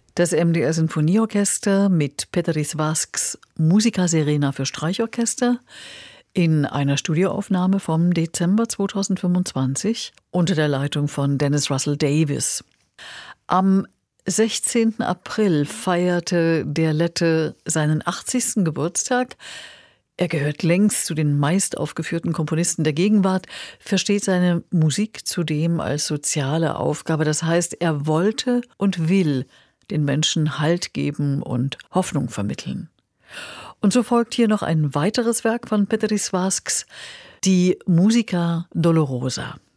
Das MDR Sinfonieorchester mit Péteris Vasks Musica Serena für Streichorchester in einer Studioaufnahme vom Dezember 2025 unter der Leitung von Dennis Russell Davis. Am 16. April feierte der Lette seinen 80. Geburtstag. Er gehört längst zu den meist aufgeführten Komponisten der Gegenwart, versteht seine Musik zudem als soziale Aufgabe. Das heißt, er wollte und will den Menschen Halt geben und Hoffnung vermitteln. Und so folgt hier noch ein weiteres Werk von Péteris Vasks, die Musica Dolorosa.